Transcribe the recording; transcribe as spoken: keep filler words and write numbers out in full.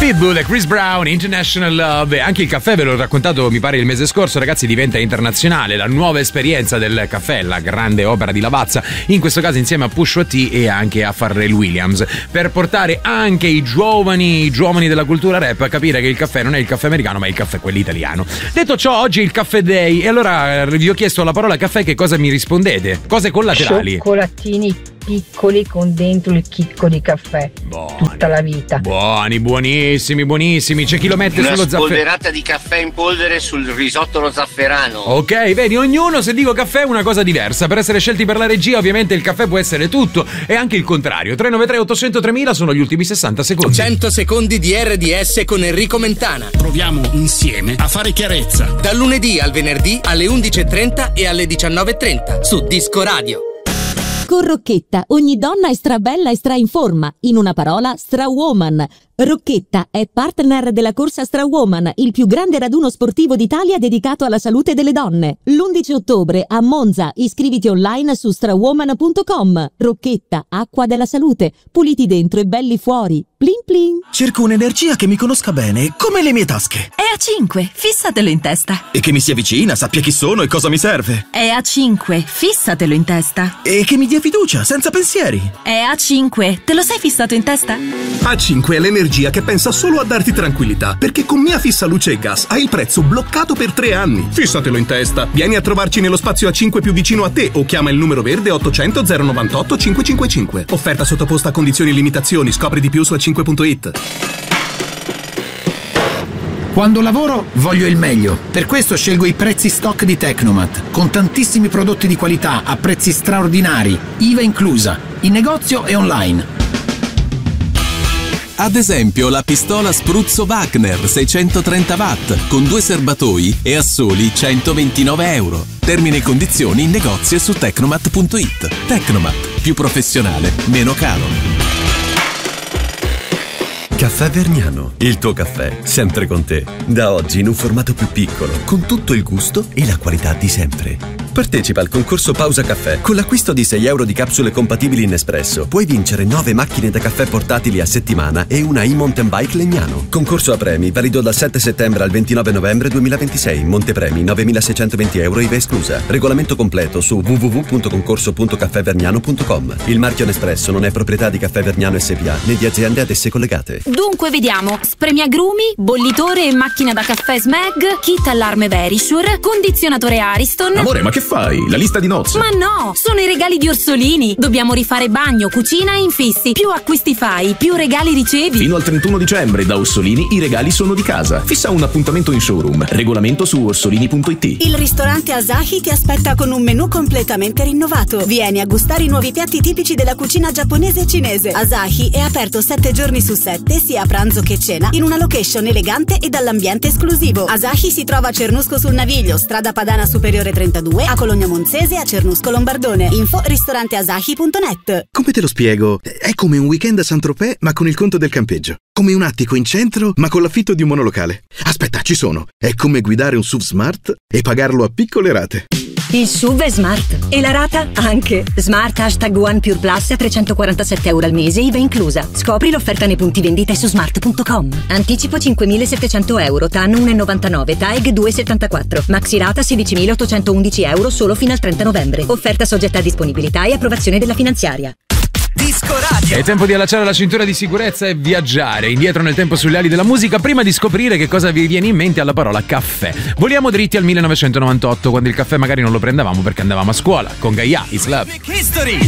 Pitbull e Chris Brown, International Love. Anche il caffè, ve l'ho raccontato mi pare il mese scorso, ragazzi, diventa internazionale. La nuova esperienza del caffè, la grande opera di Lavazza, in questo caso insieme a Pusha T e anche a Pharrell Williams, per portare anche i giovani, i giovani della cultura rap a capire che il caffè non è il caffè americano ma è il caffè quello italiano. Detto ciò, oggi è il Caffè Day e allora vi ho chiesto la parola caffè, che cosa mi rispondete? Cose collaterali. Cioccolatini piccoli con dentro il chicco di caffè. Buoni, tutta la vita. Buoni, buonissimi, buonissimi. C'è chi lo mette Una sullo zafferano. Una spolverata di caffè in polvere sul risotto allo zafferano. Ok, vedi, ognuno, se dico caffè, è una cosa diversa. Per essere scelti per la regia, ovviamente il caffè può essere tutto e anche il contrario. tre nove tre otto zero zero tremila sono gli ultimi sessanta secondi. cento secondi di R D S con Enrico Mentana. Proviamo insieme a fare chiarezza. Dal lunedì al venerdì alle undici e trenta e alle diciannove e trenta su Disco Radio. Con Rocchetta ogni donna è strabella e stra in forma. In una parola, Strawoman. Rocchetta è partner della corsa Strawoman, il più grande raduno sportivo d'Italia dedicato alla salute delle donne. L'undici ottobre a Monza. Iscriviti online su strawoman punto com. Rocchetta, acqua della salute, puliti dentro e belli fuori. Plin plin. Cerco un'energia che mi conosca bene, come le mie tasche. E A cinque, fissatelo in testa. E che mi sia vicina, sappia chi sono e cosa mi serve. E A cinque, fissatelo in testa. E che mi dia fiducia, senza pensieri. E A cinque, te lo sei fissato in testa? A cinque è l'energia che pensa solo a darti tranquillità, perché con Mia Fissa Luce e Gas hai il prezzo bloccato per tre anni. Fissatelo in testa. Vieni a trovarci nello spazio A cinque più vicino a te o chiama il numero verde ottocento zero novantotto cinquecentocinquantacinque. Offerta sottoposta a condizioni e limitazioni. Scopri di più su a cinque punto it. Quando lavoro voglio il meglio, per questo scelgo i prezzi stock di Tecnomat, con tantissimi prodotti di qualità a prezzi straordinari, I V A inclusa, in negozio e online. Ad esempio la pistola Spruzzo Wagner seicentotrenta watt con due serbatoi e a soli centoventinove euro. Termini e condizioni in negozio e su tecnomat punto it. Tecnomat, più professionale, meno caro. Caffè Vergnano, il tuo caffè, sempre con te. Da oggi in un formato più piccolo, con tutto il gusto e la qualità di sempre. Partecipa al concorso Pausa Caffè. Con l'acquisto di sei euro di capsule compatibili in Nespresso puoi vincere nove macchine da caffè portatili a settimana e una e-mountain bike Legnano. Concorso a premi valido dal sette settembre al ventinove novembre duemilaventisei. Montepremi novemilaseicentoventi euro I V A esclusa. Regolamento completo su w w w punto concorso punto caffè vergnano punto com. Il marchio Nespresso non è proprietà di Caffè Vergnano S p A né di aziende ad esse collegate. Dunque vediamo: spremiagrumi, bollitore e macchina da caffè Smeg, kit allarme Verisure, condizionatore Ariston. Amore, ma che fai? La lista di nozze? Ma no, sono i regali di Orsolini. Dobbiamo rifare bagno, cucina e infissi. Più acquisti fai, più regali ricevi. Fino al trentuno dicembre da Orsolini i regali sono di casa. Fissa un appuntamento in showroom. Regolamento su orsolini punto it. Il ristorante Asahi ti aspetta con un menù completamente rinnovato. Vieni a gustare i nuovi piatti tipici della cucina giapponese e cinese. Asahi è aperto sette giorni su sette, sia a pranzo che cena, in una location elegante e dall'ambiente esclusivo. Asahi si trova a Cernusco sul Naviglio, strada Padana Superiore trentadue, a Cologna Monzese e a Cernusco Lombardone. Info ristoranteasahi punto net. Come te lo spiego? È come un weekend a Saint-Tropez ma con il conto del campeggio. Come un attico in centro ma con l'affitto di un monolocale. Aspetta, ci sono. È come guidare un S U V Smart e pagarlo a piccole rate. Il S U V è smart e la rata anche. Smart hashtag One Pure Plus a trecentoquarantasette euro al mese, I V A inclusa. Scopri l'offerta nei punti vendita su smart punto com. Anticipo cinquemilasettecento euro, T A N uno virgola novantanove, T A E G due virgola settantaquattro. Maxi rata sedicimilaottocentoundici euro solo fino al trenta novembre. Offerta soggetta a disponibilità e approvazione della finanziaria. Disco Radio. È tempo di allacciare la cintura di sicurezza e viaggiare indietro nel tempo sulle ali della musica prima di scoprire che cosa vi viene in mente alla parola caffè. Voliamo dritti al millenovecentonovantotto, quando il caffè magari non lo prendevamo perché andavamo a scuola con Gaia, It's Love. History.